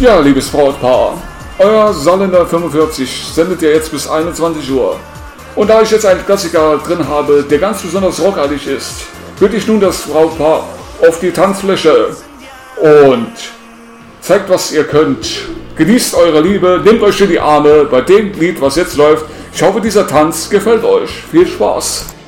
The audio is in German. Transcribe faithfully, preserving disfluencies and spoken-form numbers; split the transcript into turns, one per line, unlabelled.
Ja, liebes Brautpaar, euer Saarländer fünfundvierzig sendet ja jetzt bis einundzwanzig Uhr. Und da ich jetzt einen Klassiker drin habe, der ganz besonders rockartig ist, bitte ich nun das Brautpaar auf die Tanzfläche und zeigt, was ihr könnt. Genießt eure Liebe, nehmt euch in die Arme bei dem Lied, was jetzt läuft. Ich hoffe, dieser Tanz gefällt euch. Viel Spaß!